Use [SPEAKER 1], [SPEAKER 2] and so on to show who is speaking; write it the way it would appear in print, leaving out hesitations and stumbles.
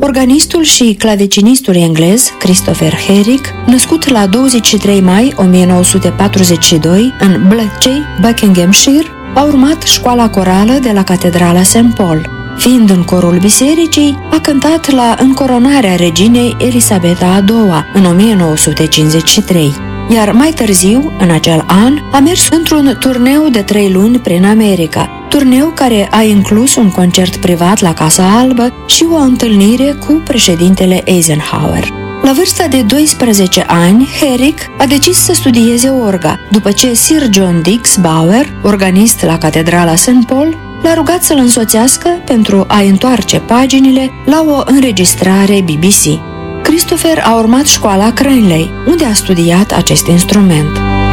[SPEAKER 1] Organistul și clavecinistul englez Christopher Herrick, născut la 23 mai 1942 în Bletchley, Buckinghamshire, a urmat școala corală de la Catedrala St. Paul. Fiind în corul bisericii, a cântat la încoronarea reginei Elisabeta a II în 1953. Iar mai târziu, în acel an, a mers într-un turneu de 3 luni prin America, turneu care a inclus un concert privat la Casa Albă și o întâlnire cu președintele Eisenhower. La vârsta de 12 ani, Herrick a decis să studieze orga, după ce Sir John Dix Bauer, organist la Catedrala St. Paul, l-a rugat să-l însoțească pentru a întoarce paginile la o înregistrare BBC. Christopher a urmat școala Cranleigh, unde a studiat acest instrument.